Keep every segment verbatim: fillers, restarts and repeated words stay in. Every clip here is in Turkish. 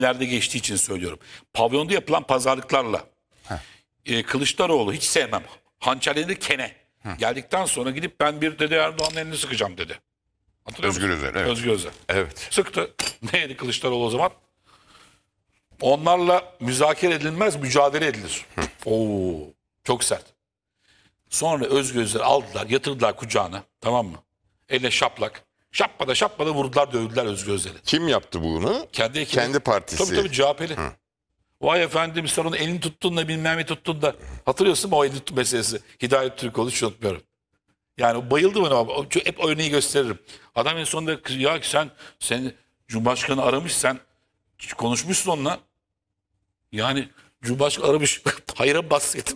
nerede geçtiği için söylüyorum. Pavyonda yapılan pazarlıklarla e, Kılıçdaroğlu hiç sevmem. Hançerledi kene. Heh. Geldikten sonra gidip ben bir dedi Erdoğan'ın elini sıkacağım dedi. Hatırlıyor Özgür musun? Özel. Evet. Özgür Özel. Evet. Sıktı. Neydi Kılıçdaroğlu o zaman? Onlarla müzakere edilmez, mücadele edilir. Hı. Oo, çok sert. Sonra Özgür Özel'i aldılar, yatırdılar kucağına. Tamam mı? Elle şaplak. Şapmada şapmada vurdular, dövdüler Özgür Özel'i. Kim yaptı bunu? Kendi ekibi. Kendi partisi. Tabii tabii C H P'li. Hı. Vay efendim sen onun elini tuttun da bilmem ne tuttun da. Hatırlıyorsun mu o elini tuttu meselesi? Hidayet Türkoğlu hiç unutmuyorum. Yani bayıldı bana. Hep örneği gösteririm. Adam en sonunda ya sen sen Cumhurbaşkanı aramış, sen konuşmuşsun onunla. Yani Cumhurbaşkanı aramış. Hayra bahsettim.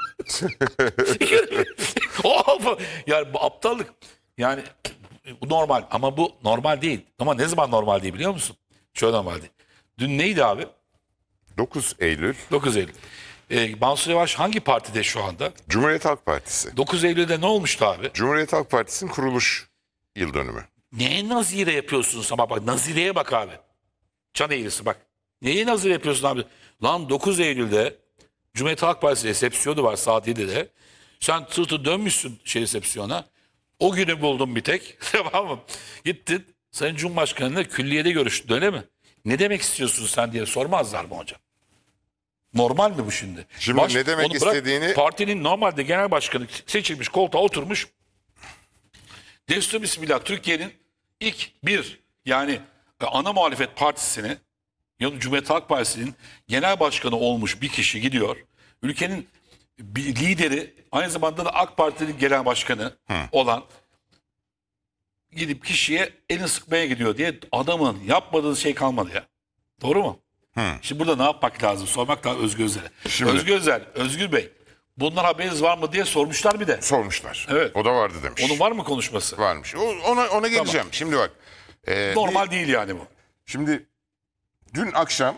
Yani bu aptallık. Yani bu normal ama bu normal değil. Ama ne zaman normal değil biliyor musun? Şöyle normal değil. Dün neydi abi? dokuz Eylül. dokuz Eylül. Ee, Mansur Yavaş hangi partide şu anda? Cumhuriyet Halk Partisi. dokuz Eylül'de ne olmuştu abi? Cumhuriyet Halk Partisi'nin kuruluş yıl dönümü. Neye nazire yapıyorsunuz ama bak nazireye bak abi. Çan eğrisi bak. Neye nazire yapıyorsun abi? Lan dokuz Eylül'de Cumhuriyet Halk Partisi resepsiyonu var saat yedide. Sen tırtı dönmüşsün şey resepsiyona. O günü buldun bir tek. Tamam mı? Gittin. Sayın Cumhurbaşkanı'yla külliyede görüştün öyle mi? Ne demek istiyorsun sen diye sormazlar mı hocam? Normal mi bu şimdi? Şimdi Baş, ne demek onu bırak, istediğini... Partinin normalde genel başkanı seçilmiş koltuğa oturmuş. Destur Bismillah Türkiye'nin ilk bir yani ana muhalefet partisini yani Cumhuriyet Halk Partisi'nin genel başkanı olmuş bir kişi gidiyor. Ülkenin bir lideri aynı zamanda da AK Parti'nin genel başkanı Hı. olan gidip kişiye elini sıkmaya gidiyor diye adamın yapmadığı şey kalmadı ya. Doğru mu? Hı. Şimdi burada ne yapmak lazım? Sormak lazım Özgür Özel'e. Şimdi... Özgür Özel, Özgür Bey bundan haberiniz var mı diye sormuşlar bir de. Sormuşlar. Evet. O da vardı demiş. Onun var mı konuşması? Varmış. O, ona, ona geleceğim. Tamam. Şimdi bak. E, Normal bir, değil yani bu. Şimdi dün akşam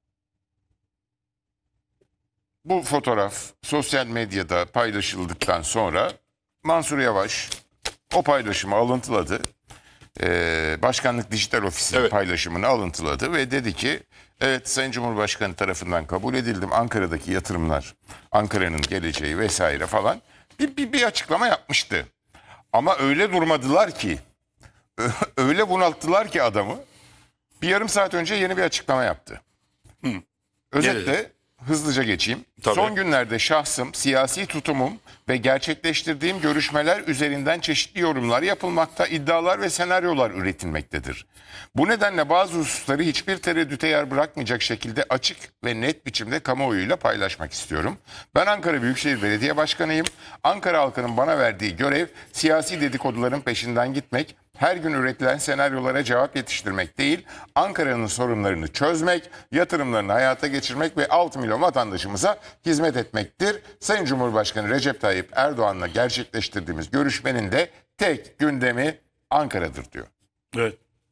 bu fotoğraf sosyal medyada paylaşıldıktan sonra Mansur Yavaş o paylaşımı alıntıladı. Ee, Başkanlık Dijital Ofisi'nin evet. paylaşımını alıntıladı ve dedi ki evet Sayın Cumhurbaşkanı tarafından kabul edildim. Ankara'daki yatırımlar, Ankara'nın geleceği vesaire falan bir, bir, bir açıklama yapmıştı. Ama öyle durmadılar ki, öyle bunalttılar ki adamı bir yarım saat önce yeni bir açıklama yaptı. Hı. Özetle Gelin. hızlıca geçeyim. Tabii. Son günlerde şahsım, siyasi tutumum ve gerçekleştirdiğim görüşmeler üzerinden çeşitli yorumlar yapılmakta, iddialar ve senaryolar üretilmektedir. Bu nedenle bazı hususları hiçbir tereddüte yer bırakmayacak şekilde açık ve net biçimde kamuoyuyla paylaşmak istiyorum. Ben Ankara Büyükşehir Belediye Başkanıyım. Ankara halkının bana verdiği görev siyasi dedikoduların peşinden gitmek, her gün üretilen senaryolara cevap yetiştirmek değil, Ankara'nın sorunlarını çözmek, yatırımlarını hayata geçirmek ve altı milyon vatandaşımıza hizmet etmektir. Sayın Cumhurbaşkanı Recep Tayyip Erdoğan'la gerçekleştirdiğimiz görüşmenin de tek gündemi Ankara'dır diyor. Evet.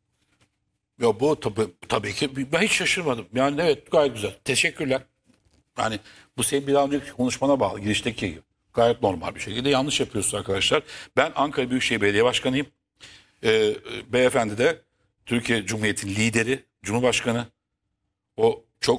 Ya bu tabii, tabii ki ben hiç şaşırmadım. Yani evet gayet güzel. Teşekkürler. Yani bu senin bir daha önceki konuşmana bağlı. Girişteki gibi. Gayet normal bir şekilde yanlış yapıyorsunuz arkadaşlar. Ben Ankara Büyükşehir Belediye Başkanıyım. Ee, beyefendi de Türkiye Cumhuriyeti'nin lideri, Cumhurbaşkanı. O çok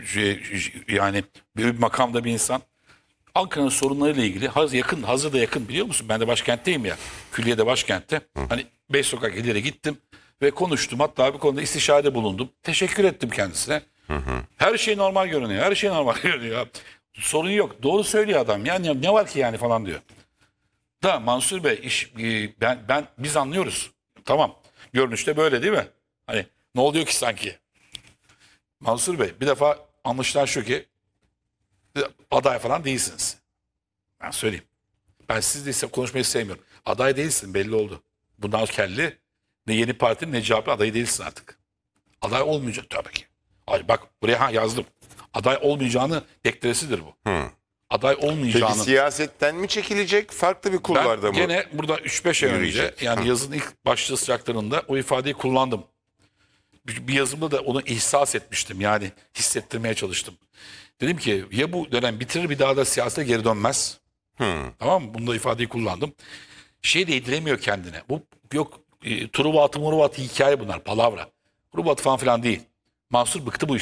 yani bir makamda bir insan. Ankara'nın sorunlarıyla ilgili hazır yakın, hazır da yakın biliyor musun? Ben de başkentteyim ya. Külliye'de başkentte. Hı. Hani beş sokak ileri gittim ve konuştum. Hatta bir konuda istişarede bulundum. Teşekkür ettim kendisine. Hı hı. Her şey normal görünüyor. Her şey normal görünüyor. Sorun yok. Doğru söylüyor adam. Yani ne var ki yani falan diyor. Da Mansur Bey iş, ben ben biz anlıyoruz. Tamam. Görünüşte böyle değil mi? Hani ne oluyor ki sanki? Mansur Bey bir defa anlaşılan şu ki aday falan değilsiniz. Ben söyleyeyim. Ben siz değilse konuşmayı sevmiyorum. Aday değilsin belli oldu. Bundan kelli ne yeni partinin ne C H P adayı değilsin artık. Aday olmayacak tabii ki. Ay bak buraya ha yazdım. Aday olmayacağını deklaresidir bu. Hı. Aday olmayacağını. Peki siyasetten mi çekilecek? Farklı bir kulvarda mı? Ben gene burada üç beş ay önce yani Hı. yazın ilk başlığı sıcaklarında o ifadeyi kullandım. Bir, bir yazımda da onu ihsas etmiştim. Yani hissettirmeye çalıştım. Dedim ki ya bu dönem bitirir bir daha da siyasete geri dönmez. Hmm. Tamam mı? Bunda ifadeyi kullandım. Şey de yediremiyor kendine. Bu yok e, Truva atı Muruva atı hikaye bunlar. Palavra. Truva atı falan filan değil. Mansur bıktı bu